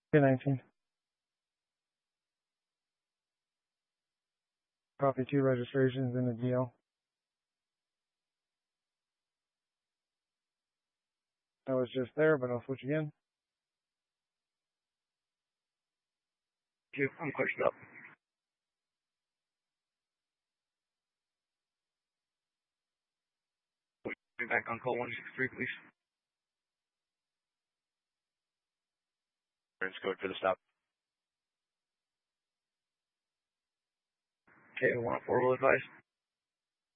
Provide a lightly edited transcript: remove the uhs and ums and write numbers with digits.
K19. Copy 2 registrations in the DL. I was just there, but I'll switch again. I'm pushed up. Back on call 163, please. Reference code for the stop. Okay, 104 will advise.